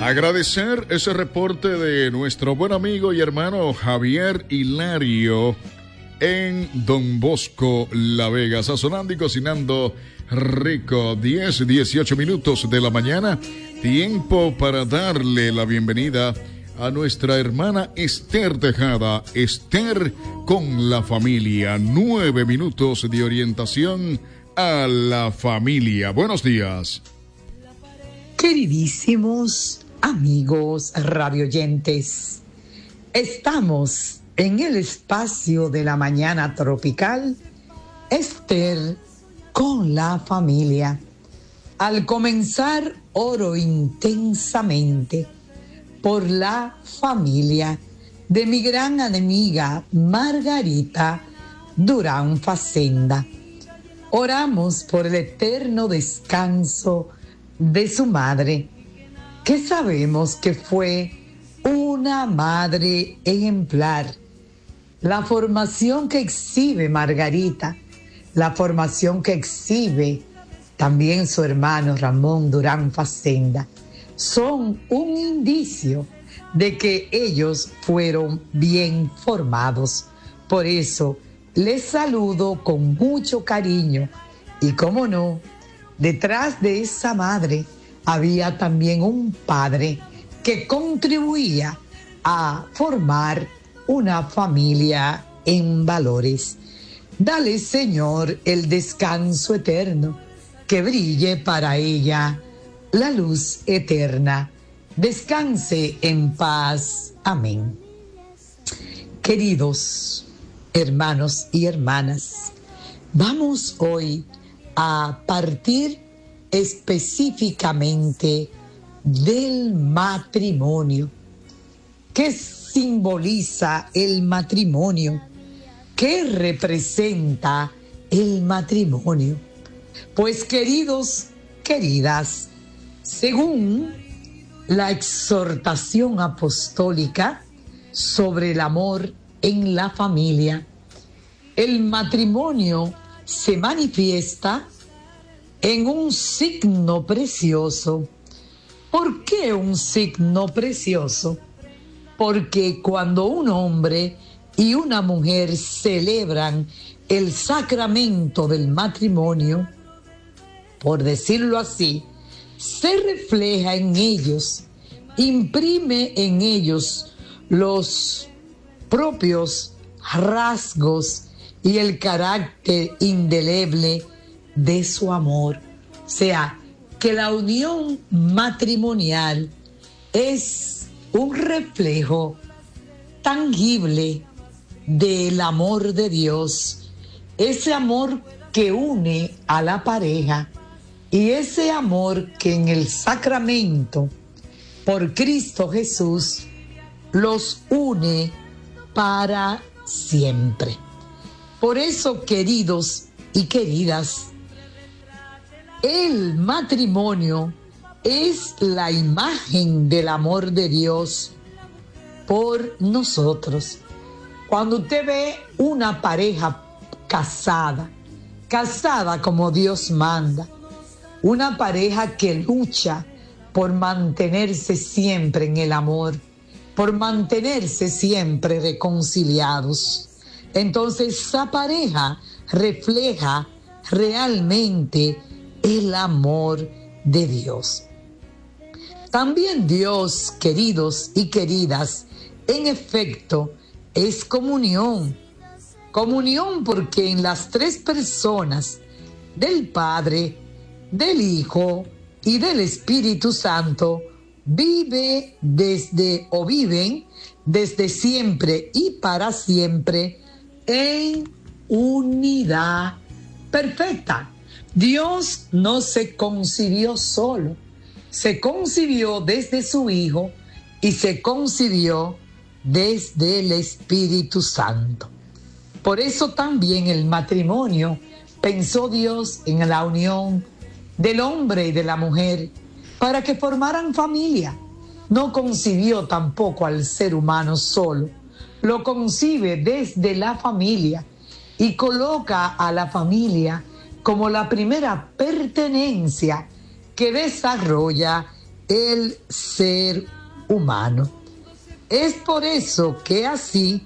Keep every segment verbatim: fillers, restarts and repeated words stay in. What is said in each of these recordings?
Agradecer ese reporte de nuestro buen amigo y hermano Javier Hilario en Don Bosco, La Vega, sazonando y cocinando rico. Diez, dieciocho minutos de la mañana, tiempo para darle la bienvenida a nuestra hermana Esther Tejada. Esther con la familia, nueve minutos de orientación a la familia. Buenos días. Queridísimos amigos radioyentes, estamos en el espacio de la mañana tropical, Esther con la familia. Al comenzar, oro intensamente por la familia de mi gran amiga Margarita Durán Facenda. Oramos por el eterno descanso de su madre, que sabemos que fue una madre ejemplar. La formación que exhibe Margarita, la formación que exhibe también su hermano Ramón Durán Facenda, son un indicio de que ellos fueron bien formados. Por eso les saludo con mucho cariño y, cómo no, detrás de esa madre había también un padre que contribuía a formar una familia en valores. Dale, Señor, el descanso eterno, que brille para ella la luz eterna. Descanse en paz. Amén. Queridos hermanos y hermanas, vamos hoy a partir específicamente del matrimonio. ¿Qué simboliza el matrimonio? ¿Qué representa el matrimonio? Pues, queridos, queridas, según la exhortación apostólica sobre el amor en la familia, el matrimonio se manifiesta en un signo precioso. ¿Por qué un signo precioso? Porque cuando un hombre y una mujer celebran el sacramento del matrimonio, por decirlo así, se refleja en ellos, imprime en ellos los propios rasgos y el carácter indeleble de su amor. O sea, que la unión matrimonial es un reflejo tangible del amor de Dios, ese amor que une a la pareja y ese amor que en el sacramento por Cristo Jesús los une para siempre. Por eso, queridos y queridas, el matrimonio es la imagen del amor de Dios por nosotros. Cuando usted ve una pareja casada, casada como Dios manda, una pareja que lucha por mantenerse siempre en el amor, por mantenerse siempre reconciliados, entonces esa pareja refleja realmente el amor de Dios. También Dios, queridos y queridas, en efecto, es comunión. Comunión porque en las tres personas del Padre, del Hijo y del Espíritu Santo vive desde o viven desde siempre y para siempre en unidad perfecta. Dios no se concibió solo, se concibió desde su Hijo y se concibió desde el Espíritu Santo. Por eso también el matrimonio pensó Dios en la unión del hombre y de la mujer para que formaran familia. No concibió tampoco al ser humano solo, lo concibe desde la familia y coloca a la familia como la primera pertenencia que desarrolla el ser humano. Es por eso que así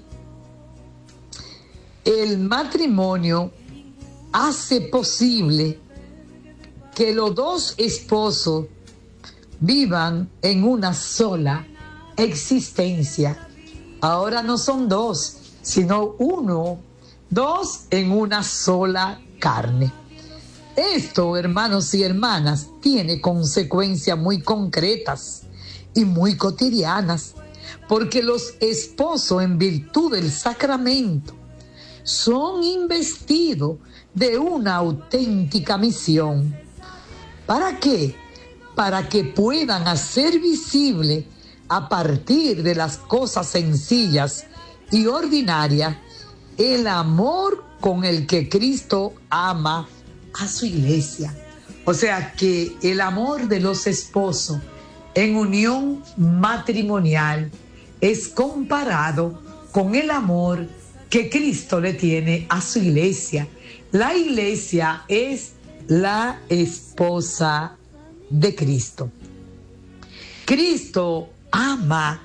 el matrimonio hace posible que los dos esposos vivan en una sola existencia. Ahora no son dos, sino uno, dos en una sola carne. Esto, hermanos y hermanas, tiene consecuencias muy concretas y muy cotidianas, porque los esposos, en virtud del sacramento, son investidos de una auténtica misión. ¿Para qué? Para que puedan hacer visible, a partir de las cosas sencillas y ordinarias, el amor con el que Cristo ama a su iglesia. O sea que el amor de los esposos en unión matrimonial es comparado con el amor que Cristo le tiene a su iglesia. La iglesia es la esposa de Cristo. Cristo ama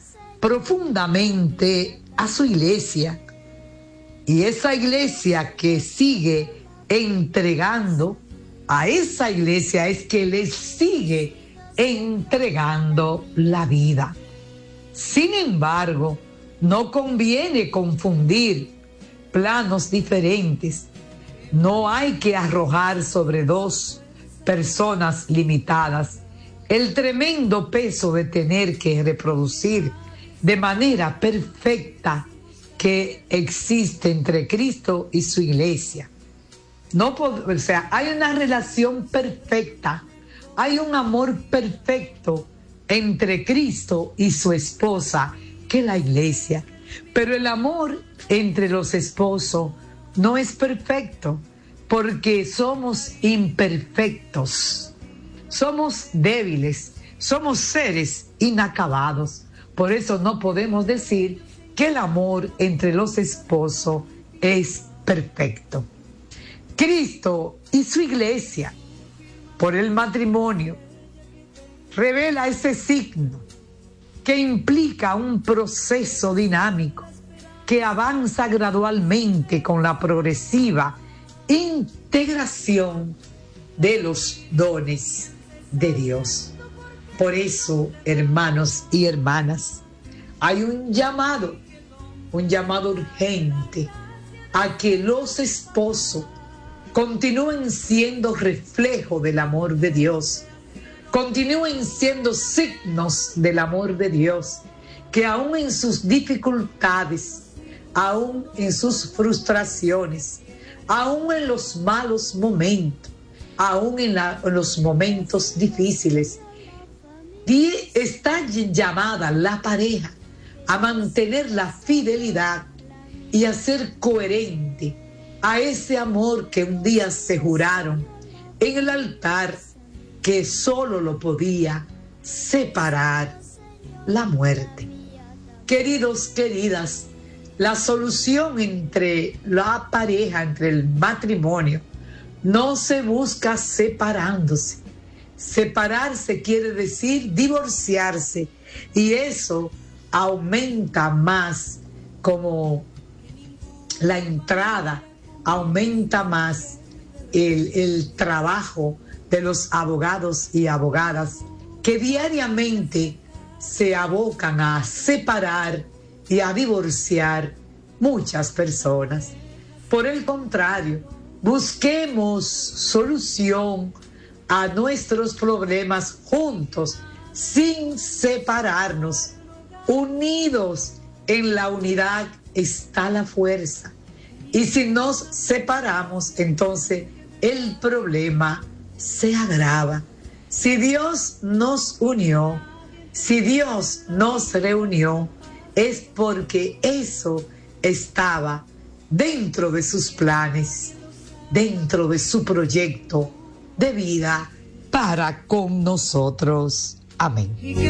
profundamente a su iglesia, y esa iglesia que sigue entregando, a esa iglesia es que le sigue entregando la vida. Sin embargo, no conviene confundir planos diferentes. No hay que arrojar sobre dos personas limitadas el tremendo peso de tener que reproducir de manera perfecta que existe entre Cristo y su iglesia. No, o sea, hay una relación perfecta, hay un amor perfecto entre Cristo y su esposa, que es la iglesia. Pero el amor entre los esposos no es perfecto, porque somos imperfectos, somos débiles, somos seres inacabados. Por eso no podemos decir que el amor entre los esposos es perfecto. Cristo y su iglesia, por el matrimonio, revela ese signo que implica un proceso dinámico que avanza gradualmente con la progresiva integración de los dones de Dios. Por eso, hermanos y hermanas, hay un llamado, un llamado urgente a que los esposos continúen siendo reflejo del amor de Dios, continúen siendo signos del amor de Dios, que aún en sus dificultades, aún en sus frustraciones, aún en los malos momentos, aún en, la, en los momentos difíciles, está llamada la pareja a mantener la fidelidad y a ser coherente a ese amor que un día se juraron en el altar, que solo lo podía separar la muerte. Queridos, queridas, la solución entre la pareja, entre el matrimonio, no se busca separándose. Separarse quiere decir divorciarse, y eso aumenta más como la entrada, aumenta más el, el trabajo de los abogados y abogadas que diariamente se abocan a separar y a divorciar muchas personas. Por el contrario, busquemos solución a nuestros problemas juntos, sin separarnos. Unidos en la unidad está la fuerza. Y si nos separamos, entonces el problema se agrava. Si Dios nos unió, si Dios nos reunió, es porque eso estaba dentro de sus planes, dentro de su proyecto de vida para con nosotros. Amén.